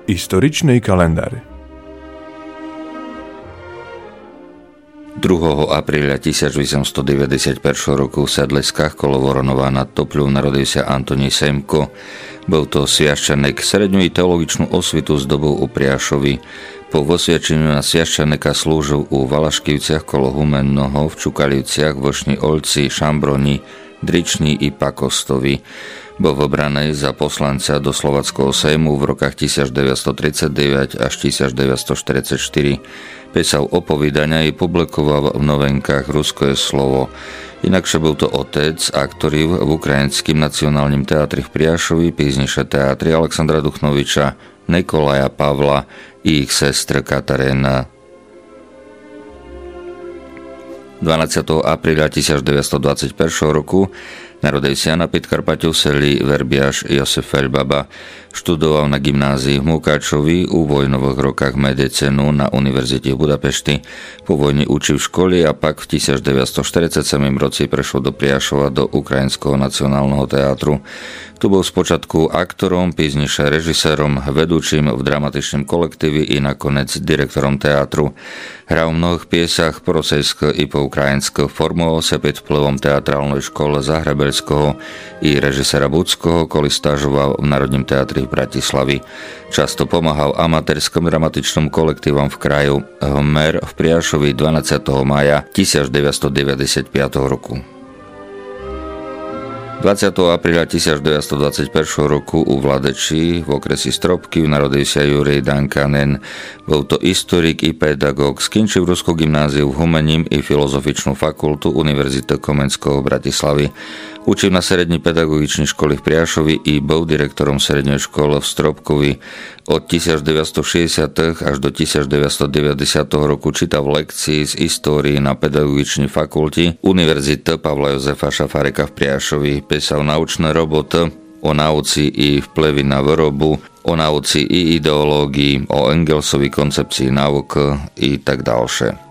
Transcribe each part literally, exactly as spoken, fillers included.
Историчный календар. druhého apríla tisícdeväťstodeväťdesiatjeden roku v Sedleskách kolo Voronová nad Topľou narodil sa Antonín Semko. Bol to sviaščanek, srednú i teologičnú osvitu s dobou u Priašovi. Po osviačeniu na sviaščaneka slúžil u Valaškivciach kolo Humennoho, v Čukalivciach, Vošni Olci, Šambroni, Drični i Pakostovi. Bol v obranej za poslanca do Slováckého sejmu v rokách tisícdeväťstotridsaťdeväť až tisícdeväťstoštyridsaťštyri. Písal opovídania i publikoval v novinkách Rusko je slovo. Inakšie bol to otec, aktorý v Ukrajinským nacionálnym teatri v Priašovi, pízniše teatri Alexandra Duchnoviča, Nikolaja Pavla i ich sestra Katarína. dvanásťeho apríla tisícdeväťstodvadsaťjeden roku narodil sa na Podkarpatiu v seli Verbiaš Josef Feľbaba. Študoval na gymnázii v Mukáčovi, u vojnových rokách medicínu na univerzite v Budapešti. Po vojne učil v škole a pak v tisícdeväťstoštyridsaťsedem roci prešiel do Priašova do Ukrajinského nacionálneho teatru. Tu bol spočiatku aktorom, pízniše režisérom, vedúčim v dramatičnom kolektíve i nakoniec direktorom teatru. Hral v mnohých piesách po rosejsko i po ukrajinsko, formoval sa pod vplyvom teatrálnej škole Zahrebelského i režiséra Budského, koli stážoval v Národním teatri v Bratislavy. Často pomáhal amatérskom dramatičnom kolektívom v kraju Hmer v Priašovi dvanásťeho mája tisícdeväťstodeväťdesiatpäť roku. dvadsiateho apríla tisícdeväťstodvadsaťjeden roku u Vladeči v okresi Stropky narodil sa Jurij Dankanen. Bol to historik i pedagóg, skončil Ruskú gymnáziu v Humením i filozofičnú fakultu Univerzity Komenského v Bratislavy. Učil na srední pedagogičnej školy v Priašovi i bol direktorom srednej školy v Stropkovi. Od tisícdeväťstošesťdesiat až do tisícdeväťstodeväťdesiat roku čítal lekcie z histórie na pedagogičnej fakulte Univerzity Pavla Jozefa Šafárika v Priašovi. Písal naučné roboty o nauci i vplyvy na výrobu, o nauci i ideológii, o Engelsovej koncepcii náuk i tak ďalšie.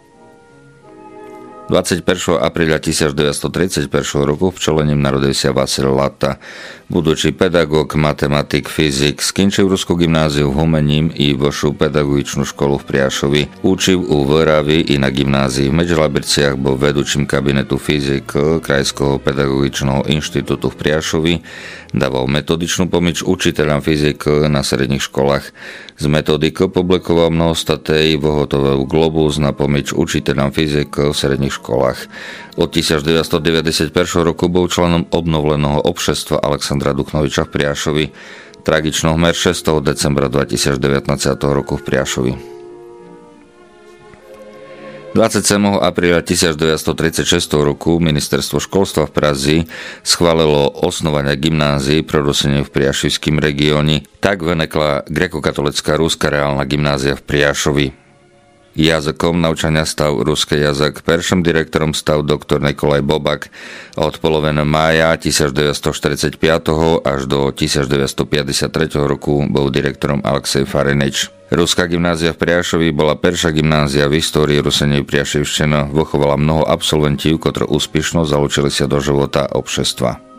dvadsiateho apríla tisícdeväťstotridsaťjeden roku v Pčolením narodil sa Vasil Lata. Budúci pedagóg, matematik, fyzik, skončil Ruskú gymnáziu v Humením i vošiel pedagogičnú školu v Priašovi. Učil u Vojravy i na gymnázii v Medželabirciach, bol vedúčim kabinetu fyzik Krajského pedagogičného inštitútu v Priašovi. Dával metodičnú pomoc učiteľom fyzik na stredných školách. Z metodikou publikoval mnoho statej, vyhotovil globus na pomoc učiteľom fyzik v stredných školách. Od tisícdeväťstodeväťdesiatjeden roku bol členom obnoveného obšestva Alexandra Duchnoviča v Priašovi. Tragično hmer šiesteho decembra dvetisícdevätnásť roku v Priašovi. dvadsiateho apríla tisícdeväťstotridsaťšesť roku Ministerstvo školstva v Prazi schválilo osnovanie gymnázií pre Rusenie v Priašivském regióne. Tak vynekla grekokatolická ruská reálna gymnázia v Priašovi. Jazykom naučania stal ruský jazyk. Prvým direktorom stal doktor Nikolaj Bobak. Od poloviny mája tisícdeväťstoštyridsaťpäť až do tisícdeväťstopäťdesiattri roku bol direktorom Alexej Farinič. Ruská gymnázia v Priašovi bola prvá gymnázia v histórii Rusenie Priašivština. Vychovala mnoho absolventov, ktorí úspešne zalúčili sa do života obšestva.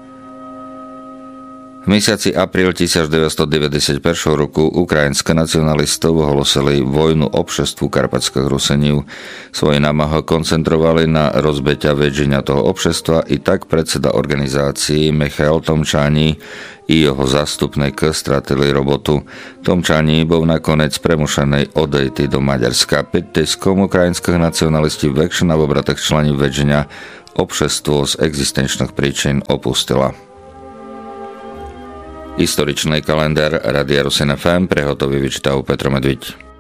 V mesiaci apríl tisícdeväťstodeväťdesiatjeden roku ukrajinské nacionalistov ohlasili vojnu obšestvu karpatských Rusenív. Svoje námahy koncentrovali na rozbetia vedenia toho obšestva i tak predseda organizácií Michail Tomčáni i jeho zástupník stratili robotu. Tomčáni bol nakoniec premušený odejty do Maďarska. Pod tiskom ukrajinských nacionalistov väčšina obratých členov vedenia obšestvo z existenčných príčin opustila. Historičný kalendár Rádia Rosin ef em prehotový vyčítal Petro Medviť.